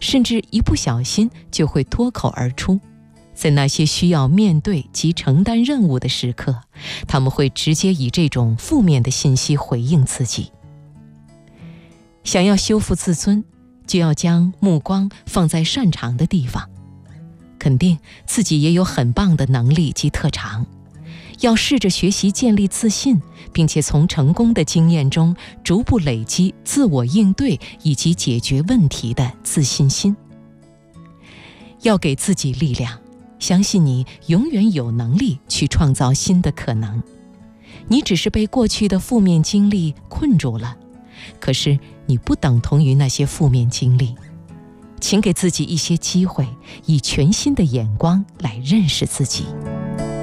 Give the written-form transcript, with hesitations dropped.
甚至一不小心就会脱口而出。在那些需要面对及承担任务的时刻，他们会直接以这种负面的信息回应自己。想要修复自尊，就要将目光放在擅长的地方，肯定自己也有很棒的能力及特长，要试着学习建立自信，并且从成功的经验中逐步累积自我应对以及解决问题的自信心。要给自己力量，相信你永远有能力去创造新的可能。你只是被过去的负面经历困住了，可是你不等同于那些负面经历。请给自己一些机会，以全新的眼光来认识自己。